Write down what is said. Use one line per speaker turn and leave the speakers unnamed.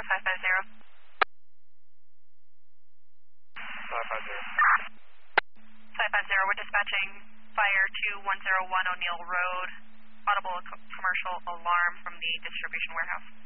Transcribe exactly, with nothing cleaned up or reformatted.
five five zero.
five five zero.
five five zero, we're dispatching fire two one zero one O'Neill Road. Audible co commercial alarm from the distribution warehouse.